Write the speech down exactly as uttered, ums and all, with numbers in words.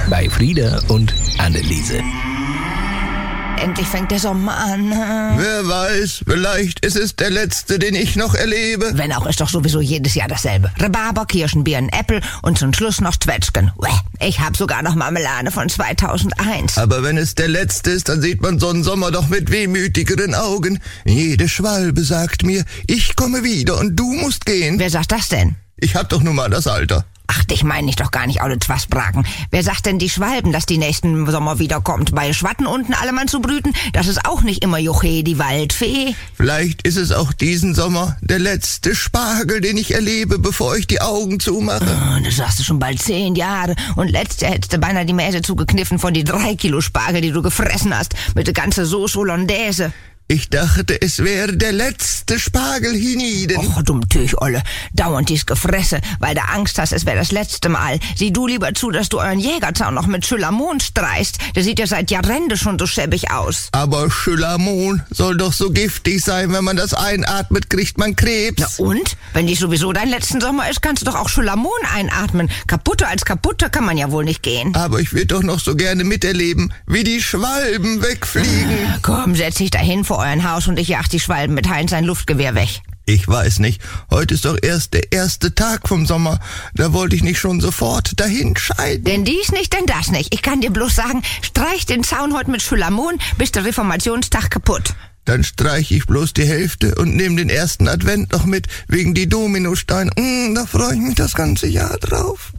bei Frieda und Anneliese. Endlich fängt der Sommer an. Wer weiß, vielleicht ist es der letzte, den ich noch erlebe. Wenn auch, ist doch sowieso jedes Jahr dasselbe. Rhabarber, Kirschen, Birnen, Äpfel und zum Schluss noch Zwetschgen. Ich hab sogar noch Marmelade von zweitausendeins. Aber wenn es der letzte ist, dann sieht man so einen Sommer doch mit wehmütigeren Augen. Jede Schwalbe sagt mir, ich komme wieder und du musst gehen. Wer sagt das denn? Ich hab doch nun mal das Alter. Ach, dich meine ich doch gar nicht, Aule Zwasbraken. Wer sagt denn die Schwalben, dass die nächsten Sommer wiederkommt? Bei Schwatten unten allemann zu brüten, das ist auch nicht immer Juche, die Waldfee. Vielleicht ist es auch diesen Sommer der letzte Spargel, den ich erlebe, bevor ich die Augen zumache. Oh, das sagst du schon bald zehn Jahre. Und letztes Jahr hättest du beinahe die Mäse zugekniffen von die drei Kilo Spargel, die du gefressen hast, mit der ganzen Sauce Hollandaise. Ich dachte, es wäre der letzte Spargel hienieden. Och, dumm Tüch, Olle. Dauernd dies Gefresse, weil du Angst hast, es wäre das letzte Mal. Sieh du lieber zu, dass du euren Jägerzaun noch mit Schüllermond streichst. Der sieht ja seit Jahrende schon so schäbig aus. Aber Schüllermond soll doch so giftig sein, wenn man das einatmet, kriegt man Krebs. Na und? Wenn dies sowieso dein letzten Sommer ist, kannst du doch auch Schüllermond einatmen. Kaputter als kaputter kann man ja wohl nicht gehen. Aber ich will doch noch so gerne miterleben, wie die Schwalben wegfliegen. Komm, setz dich dahin vor euren Haus und ich jag die Schwalben mit Heinz sein Luftgewehr weg. Ich weiß nicht, heute ist doch erst der erste Tag vom Sommer. Da wollte ich nicht schon sofort dahin scheiden. Denn dies nicht, denn das nicht. Ich kann dir bloß sagen, streich den Zaun heute mit Schüllermond, bis der Reformationstag kaputt. Dann streiche ich bloß die Hälfte und nehme den ersten Advent noch mit, wegen die Dominosteine. Mm, da freue ich mich das ganze Jahr drauf.